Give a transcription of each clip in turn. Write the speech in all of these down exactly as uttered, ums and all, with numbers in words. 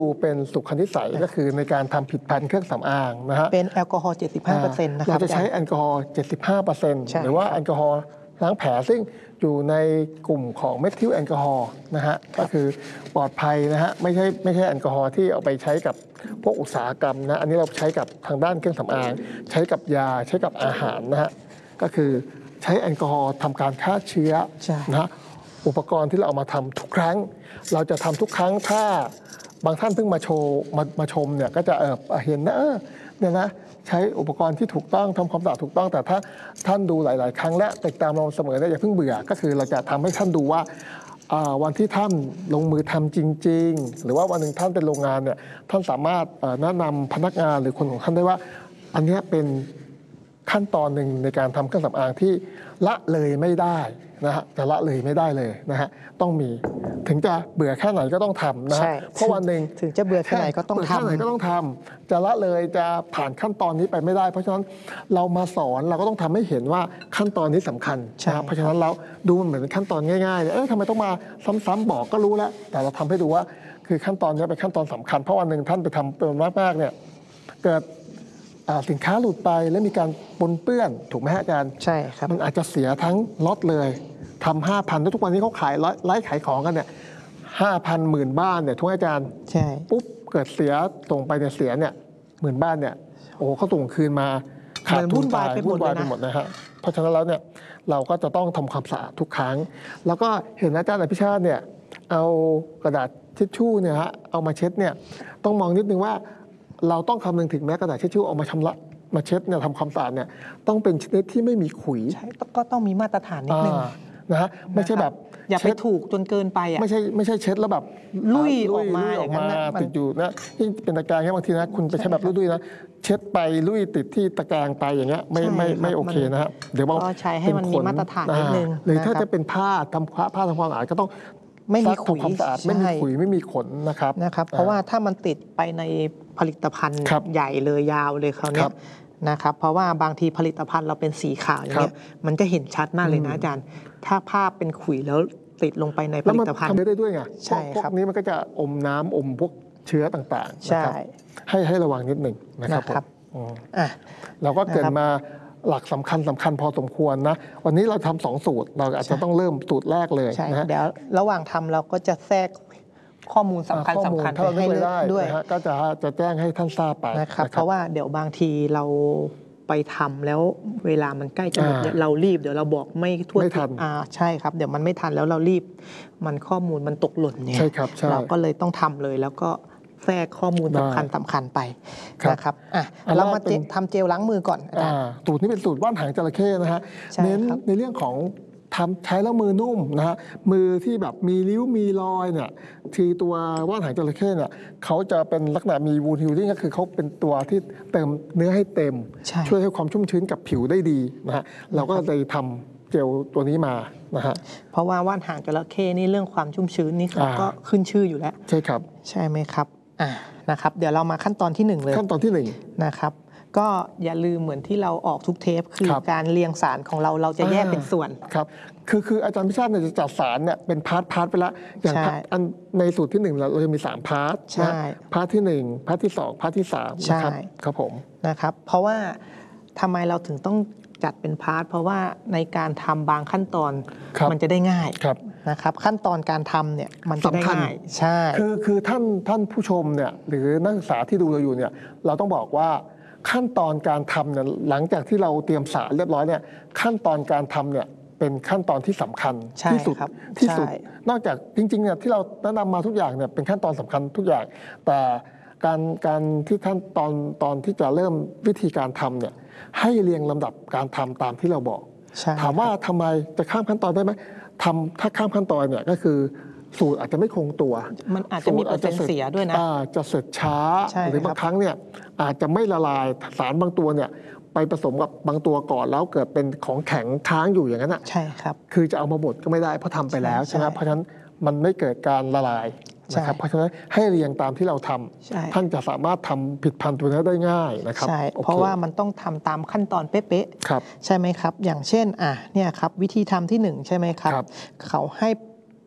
เป็นสุขนิสัยก็คือในการทำผิดพันธุ์เครื่องสำอางนะฮะเป็นแอลกอฮอล์ เจ็ดสิบห้าเปอร์เซ็นต์ นะครับเราจะใช้แอลกอฮอล์ เจ็ดสิบห้าเปอร์เซ็นต์ หรือว่าแอลกอฮอล์ล้างแผลซึ่งอยู่ในกลุ่มของเมทิลแอลกอฮอล์นะฮะก็คือปลอดภัยนะฮะไม่ใช่ไม่ใช่แอลกอฮอล์ที่เอาไปใช้กับพวกอุตสาหกรรมนะอันนี้เราใช้กับทางด้านเครื่องสำอางใช้กับยาใช้กับอาหารนะฮะก็คือใช้แอลกอฮอล์ทำการฆ่าเชื้อนะฮะอุปกรณ์ที่เราเอามาทำทุกครั้งเราจะทำทุกครั้งถ้าบางท่านเพิ่งมาโชว์มามาชมเนี่ยก็จะเออเห็นนะเออเนี่ยนะใช้อุปกรณ์ที่ถูกต้องทำความสะอาดถูกต้องแต่ถ้าท่านดูหลาย ๆ ครั้งและติดตามเราเสมอเนี่ยอย่าเพิ่งเบื่อก็คือเราจะทำให้ท่านดูว่าวันที่ท่านลงมือทำจริง ๆ หรือว่าวันหนึ่งท่านเป็นโรงงานเนี่ยท่านสามารถแนะนำพนักงานหรือคนของท่านได้ว่าอันนี้เป็นขั้นตอนหนึ่งในการทำเครื่องสำอางที่ละเลยไม่ได้นะฮะจะละเลยไม่ได้เลยนะฮะต้องมีถึงจะเบื่อแค่ไหนก็ต้องทำนะฮะเพราะวันหนึ่งถึงจะเบื่อแค่ไหนก็ต้องทำแค่ไหนก็ต้องทำจะละเลยจะผ่านขั้นตอนนี้ไปไม่ได้เพราะฉะนั้นเรามาสอนเราก็ต้องทำให้เห็นว่าขั้นตอนนี้สำคัญนะเพราะฉะนั้นเราดูมันเหมือนขั้นตอนง่ายๆเอ๊ะทำไมต้องมาซ้ำๆบอกก็รู้แล้วแต่เราทำให้ดูว่าคือขั้นตอนนี้เป็นขั้นตอนสำคัญเพราะวันหนึ่งท่านไปทำเป็นมากๆเนี่ยเกิดสินค้าหลุดไปแล้วมีการปนเปื้อนถูกไหมฮะอาจารย์ใช่ครับมันอาจจะเสียทั้งล็อตเลยทำห้าพันแล้วทุกวันนี้เขาขายไลฟ์ขายของกันเนี่ยห้าพันหมื่นบ้านเนี่ยทุกอาจารย์ใช่ปุ๊บเกิดเสียส่งไปเนี่ยเสียเนี่ยหมื่นบ้านเนี่ยโอ้เขาส่งคืนมาขาดทุนไปวุ่นวายไปหมดนะฮะเพราะฉะนั้นแล้วเนี่ยเราก็จะต้องทำความสะอาดทุกครั้งแล้วก็เห็นอาจารย์อภิชาติเนี่ยเอากระดาษทิชชู่เนี่ยฮะเอามาเช็ดเนี่ยต้องมองนิดนึงว่าเราต้องคำนึงถึงแม้กระดาษทิชชู่เอามาชำระมาเช็ดเนี่ยทำความสะอาดเนี่ยต้องเป็นชนิดที่ไม่มีขุยใช่ก็ต้องมีมาตรฐานนิดนึงนะฮะไม่ใช่แบบอย่าไปถูกจนเกินไปอ่ะไม่ใช่ไม่ใช่เช็ดแล้วแบบลุยออกมาอย่างนั้นติดอยู่นะยิ่งเป็นตะแกรงแค่บางทีนะคุณไปใช้แบบลุยๆนะเช็ดไปลุยติดที่ตะแกรงไปอย่างเงี้ยไม่ไม่ไม่โอเคนะฮะเดี๋ยวก็ใช้ให้มันมีมาตรฐานนิดนึงหรือถ้าจะเป็นผ้าทำผ้าทำความสะอาดก็ต้องไม่มีขุยความสะอาดไม่มีขุยไม่มีขนนะครับนะครับเพราะว่าถ้ามันติดไปในผลิตภัณฑ์ใหญ่เลยยาวเลยเขาเนี้ยนะครับเพราะว่าบางทีผลิตภัณฑ์เราเป็นสีขาวอย่างเงี้ยมันจะเห็นชัดมากเลยนะอาจารย์ถ้าภาพเป็นขุยแล้วติดลงไปในผลิตภัณฑ์ทำได้ด้วยไงใช่ครับพวกนี้มันก็จะอมน้ำอมพวกเชื้อต่างๆนะครับให้ให้ระวังนิดหนึ่งนะครับเราก็เกิดมาหลักสำคัญสำคัญพอสมควรนะวันนี้เราทำสองสูตรเราอาจจะต้องเริ่มสูตรแรกเลยนะเดี๋ยวระหว่างทำเราก็จะแทรกข้อมูลสำคัญสำคัญไปให้ด้วยก็จะจะแจ้งให้ท่านทราบไปนะครับเพราะว่าเดี๋ยวบางทีเราไปทำแล้วเวลามันใกล้จะหมดเรารีบเดี๋ยวเราบอกไม่ทั่วถึงอ่าใช่ครับเดี๋ยวมันไม่ทันแล้วเรารีบมันข้อมูลมันตกหล่นเนี่ยใช่ครับเราก็เลยต้องทำเลยแล้วก็แทรกข้อมูลสำคัญสำคัญไปนะครับอ่ะเรามาทำเจลล้างมือก่อนสูตรนี้เป็นสูตรว่านหางจระเข้นะฮะเน้นในเรื่องของทำใช้แล้วมือนุ่มนะฮะมือที่แบบมีริ้วมีรอยเนี่ยคือตัวว่านหางจระเข้เนี่ยเขาจะเป็นลักษณะมีวูนฮิลลิ่งก็คือเขาเป็นตัวที่เติมเนื้อให้เต็มช่วยให้ความชุ่มชื้นกับผิวได้ดีนะฮะเราก็เลยทำเจลตัวนี้มานะฮะเพราะว่าว่านหางจระเข้นี่เรื่องความชุ่มชื้นนี่เขาก็ขึ้นชื่ออยู่แล้วใช่ครับใช่ไหมครับอ่านะครับเดี๋ยวเรามาขั้นตอนที่หนึ่งเลยขั้นตอนที่หนึ่งนะครับก็อย่าลืมเหมือนที่เราออกทุกเทปคือการเรียงสารของเราเราจะแยกเป็นส่วนครับคือคืออาจารย์พิชาติเนี่ยจะจัดสารเนี่ยเป็นพาร์ทพาร์ทไปแล้วอย่างอันในสูตรที่หนึ่งเราจะมีสามพาร์ทนะพาร์ทที่หนึ่งพาร์ทที่สองพาร์ทที่สามนะครับครับผมนะครับเพราะว่าทำไมเราถึงต้องจัดเป็นพาร์ทเพราะว่าในการทำบางขั้นตอนมันจะได้ง่ายนะครับขั้นตอนการทำเนี่ยมันจะได้ง่ายใช่คือคือท่านท่านผู้ชมเนี่ยหรือนักศึกษาที่ดูเราอยู่เนี่ยเราต้องบอกว่าขั้นตอนการทำเนี่ยหลังจากที่เราเตรียมสารเรียบร้อยเนี่ยขั้นตอนการทำเนี่ยเป็นขั้นตอนที่สำคัญที่สุดที่สุดนอกจากจริงๆเนี่ยที่เราแนะนำมาทุกอย่างเนี่ยเป็นขั้นตอนสำคัญทุกอย่างแต่การการที่ท่านตอนตอนที่จะเริ่มวิธีการทำเนี่ยให้เรียงลำดับการทำตามที่เราบอกถามว่าทำไมจะข้ามขั้นตอนได้ไหมทำถ้าข้ามขั้นตอนเนี่ยก็คือสูตรอาจจะไม่คงตัวมันอาจจะมีเปอร์เซ็นต์เสียด้วยนะจะเสร็จช้าหรือบางครั้งเนี่ยอาจจะไม่ละลายสารบางตัวเนี่ยไปผสมกับบางตัวก่อนแล้วเกิดเป็นของแข็งค้างอยู่อย่างนั้นอ่ะใช่ครับคือจะเอามาบดก็ไม่ได้เพราะทำไปแล้วใช่ไหมเพราะฉะนั้นมันไม่เกิดการละลายนะครับเพราะฉะนั้นให้เรียงตามที่เราทำท่านจะสามารถทำผิดพันธุ์ตัวนี้ได้ง่ายนะครับใช่เพราะว่ามันต้องทำตามขั้นตอนเป๊ะๆใช่ไหมครับอย่างเช่นอ่ะเนี่ยครับวิธีทำที่หนึ่งใช่ไหมครับเขาให้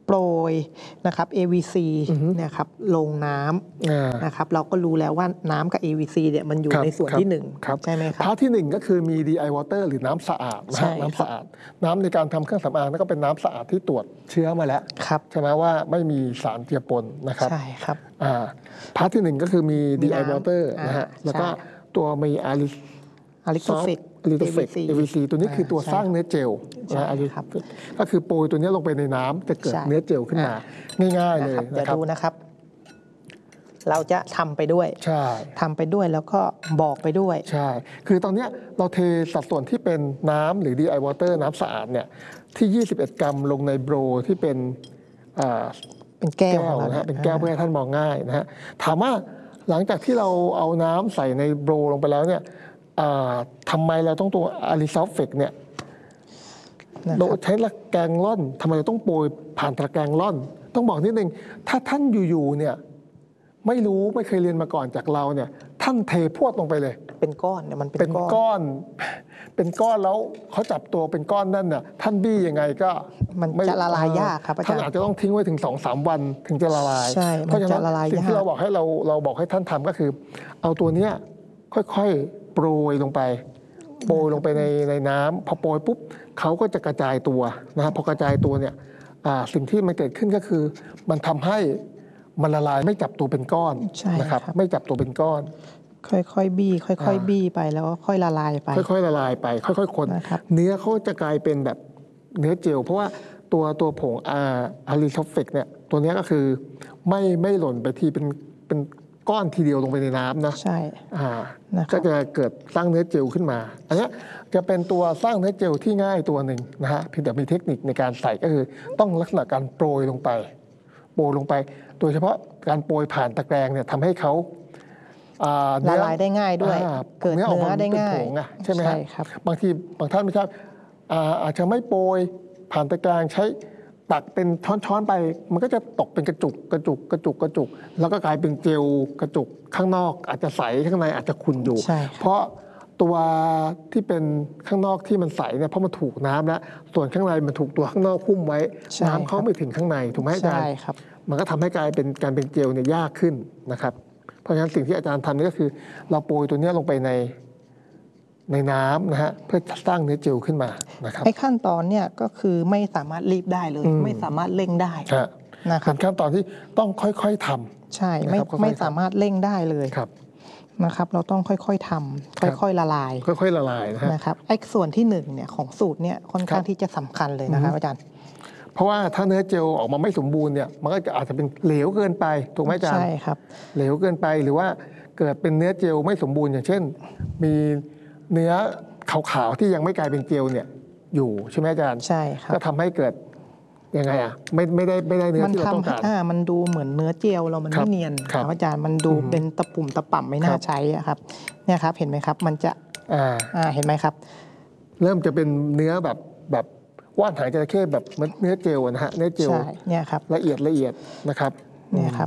โปรยนะครับ เอ วี ซี นะครับลงน้ำนะครับเราก็รู้แล้วว่าน้ำกับ เอ วี ซี เนี่ยมันอยู่ในส่วนที่หนึ่งใช่ไหมครับพาร์ทที่หนึ่งก็คือมี ดี ไอ Water หรือน้ำสะอาดนะฮะน้ำสะอาดน้ำในการทำเครื่องสำอางนั่นก็เป็นน้ำสะอาดที่ตรวจเชื้อมาแล้วใช่ไหมว่าไม่มีสารเจือปนนะครับใช่ครับพาร์ทที่หนึ่งก็คือมี ดี ไอ Water นะฮะแล้วก็ตัวมีอาริอาริโซฟิกอลิโตเฟก เอ วี ซี ตัวนี้คือตัวสร้างเนื้อเจลนะอาริก็คือโปรยตัวนี้ลงไปในน้ำจะเกิดเนื้อเจลขึ้นมาง่ายๆเลยนะครับดูนะครับเราจะทำไปด้วยใช่ทำไปด้วยแล้วก็บอกไปด้วยใช่คือตอนนี้เราเทสัดส่วนที่เป็นน้ำหรือ ดี ไอ Water น้ำสะอาดเนี่ยที่ยี่สิบเอ็ดกรัมลงในโบรที่เป็นเป็นแก้วนะฮะเป็นแก้วเพื่อให้ท่านมองง่ายนะฮะถามว่าหลังจากที่เราเอาน้ำใส่ในโบรลงไปแล้วเนี่ยทำไมเราต้องตัวอาริซอฟเฟกเนี่ยเราใช้ตะแกรงร่อนทำไมเราต้องโปรยผ่านตะแกรงร่อนต้องบอกนิดนึงถ้าท่านอยู่ๆเนี่ยไม่รู้ไม่เคยเรียนมาก่อนจากเราเนี่ยท่านเทพรวดลงไปเลยเป็นก้อนเนี่ยมันเป็นก้อนเป็นก้อนแล้วเขาจับตัวเป็นก้อนนั่นน่ะท่านบี้ยังไงก็มันจะละลายยากครับท่านอาจจะต้องทิ้งไว้ถึง สองถึงสาม วันถึงจะละลายใช่เพราะฉะนั้นสิ่งที่เราบอกให้เราเราบอกให้ท่านทำก็คือเอาตัวเนี้ยค่อยๆโปรยลงไปโปรยลงไปในในน้ำพอโปรยปุ๊บเขาก็จะกระจายตัวนะพอกระจายตัวเนี่ยสิ่งที่มันเกิดขึ้นก็คือมันทำให้มันละลายไม่จับตัวเป็นก้อนนะครับไม่จับตัวเป็นก้อนค่อยๆบี้ค่อยๆบี้ไปแล้วก็ค่อยละลายไปค่อยๆละลายไปค่อยๆคนเนื้อเขาจะกลายเป็นแบบเนื้อเจลเพราะว่าตัวตัวผงอาริซอฟเฟกเนี่ยตัวนี้ก็คือไม่ไม่หล่นไปทีเป็นเป็นก้อนทีเดียวลงไปในน้ำนะใช่ก็จะเกิดสร้างเนื้อเจลขึ้นมาอันนี้จะเป็นตัวสร้างเนื้อเจลที่ง่ายตัวหนึ่งนะฮะเพียงแต่มีเทคนิคในการใส่ก็คือต้องลักษณะการโปรยลงไปโปรยลงไปโดยเฉพาะการโปรยผ่านตะแกรงเนี่ยทำให้เขาละลายได้ง่ายด้วยเกิดเนื้อได้ง่ายใช่ไหมครับบางทีบางท่านไม่ทราบอาจจะไม่โปรยผ่านตะแกรงใช้ตักเป็นช้อนๆไปมันก็จะตกเป็นกระจุกกระจุกกระจุกกระจุกแล้วก็กลายเป็นเจลกระจุกข้างนอกอาจจะใสข้างในอาจจะขุ่นอยู่เพราะตัวที่เป็นข้างนอกที่มันใสเนี่ยเพราะมันถูกน้ำแล้วส่วนข้างในมันถูกตัวข้างนอกหุ้มไว้น้ำเข้าไม่ถึงข้างในถูกไหมอาจารย์มันก็ทำให้กลายเป็นการเป็นเจลเนี่ยยากขึ้นนะครับเพราะฉะนั้นสิ่งที่อาจารย์ทำนี่ก็คือเราโปรยตัวนี้ลงไปในในน้ำนะฮะเพื่อสร้างเนื้อเจลขึ้นมานะครับไอ้ขั้นตอนเนี่ยก็คือไม่สามารถรีบได้เลยไม่สามารถเร่งได้นะครับเป็นขั้นตอนที่ต้องค่อยๆทำใช่ไม่ไม่สามารถเร่งได้เลยนะครับเราต้องค่อยๆทำค่อยๆละลายค่อยๆละลายนะครับไอ้ส่วนที่หนึ่งเนี่ยของสูตรเนี่ยค่อนข้างที่จะสำคัญเลยนะครับอาจารย์เพราะว่าถ้าเนื้อเจลออกมาไม่สมบูรณ์เนี่ยมันก็อาจจะเป็นเหลวเกินไปถูกไหมอาจารย์ใช่ครับเหลวเกินไปหรือว่าเกิดเป็นเนื้อเจลไม่สมบูรณ์อย่างเช่นมีเนื้อขาวๆที่ยังไม่กลายเป็นเจลเนี่ยอยู่ใช่ไหมอาจารย์ใช่ครับก็ทำให้เกิดยังไงอ่ะไม่ไม่ได้ไม่ได้เนื้อที่เราต้องการมันมันดูเหมือนเนื้อเจลเรามันไม่เนียนครับอาจารย์มันดูเป็นตะปุ่มตะป่ำไม่น่าใช้อ่ะครับเนี่ยครับเห็นไหมครับมันจะอ่าเห็นไหมครับเริ่มจะเป็นเนื้อแบบแบบว่านหางจระเข้แบบเนื้อเจลนะฮะเนื้อเจลเนี่ยครับละเอียดละเอียดนะครับเนี่ยครับ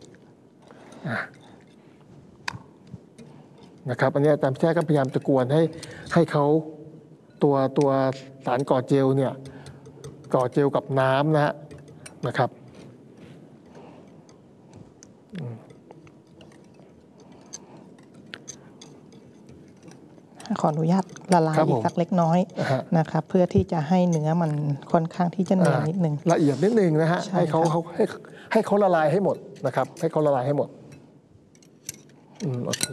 นะครับอันนี้อาจารย์พิชาก็พยายามจะกวนให้ให้เขาตัวตัวสารก่อเจลเนี่ยก่อเจลกับน้ำนะฮะนะครับขออนุญาตละลายอีกสักเล็กน้อยนะครับเพื่อที่จะให้เนื้อมันค่อนข้างที่จะเนียนนิดนึงละเอียดนิดนึงนะฮะให้เขาเขาให้ให้เขาละลายให้หมดนะครับให้เขาละลายให้หมดอืมโอเค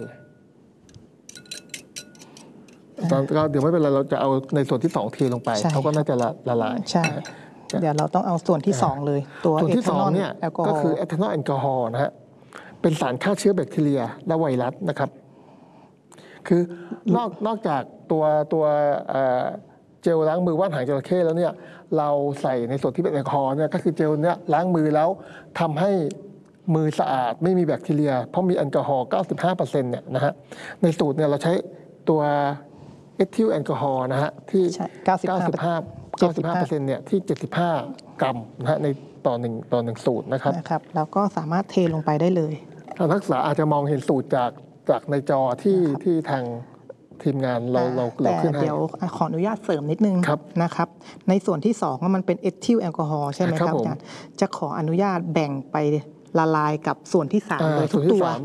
ตอนก็เดี๋ยวไม่เป็นไรเราจะเอาในส่วนที่สองเทลงไปเขาก็น่าจะละละลายใช่เดี๋ยวเราต้องเอาส่วนที่สองเลยตัวส่วนที่สองเนี่ยก็คือเอทานอลแอลกอฮอล์นะฮะเป็นสารฆ่าเชื้อแบคทีเรียและไวรัสนะครับคือนอกนอกจากตัวตัวเจลล้างมือว่านหางจระเข้แล้วเนี่ยเราใส่ในส่วนที่เป็นแอลกอฮอล์เนี่ยก็คือเจลเนี่ยล้างมือแล้วทำให้มือสะอาดไม่มีแบคทีเรียเพราะมีแอลกอฮอล์ เก้าสิบห้าเปอร์เซ็นต์ เนี่ยนะฮะในสูตรเนี่ยเราใช้ตัวเอทิลแอลกอฮอล์นะฮะที่ เก้าสิบห้า เก้าสิบห้าเปอร์เซ็นต์ เนี่ยที่เจ็ดสิบห้ากรัมนะฮะในต่อหนึ่งต่อหนึ่งสูตรนะครับนะครับแล้วก็สามารถเทลงไปได้เลยนักศึกษาอาจจะมองเห็นสูตรจากจากในจอที่ที่ทางทีมงานเราเราเราแต่ขึ้นให้เดี๋ยวขออนุญาตเสริมนิดนึงครับนะครับในส่วนที่สองมันเป็นเอทิลแอลกอฮอล์ใช่ไหมคครัรับบ ผมอาจารย์จะขออนุญาตแบ่งไปละลายกับส่วนที่สามอ่าโดยทุส่กวนที่ตัวสาม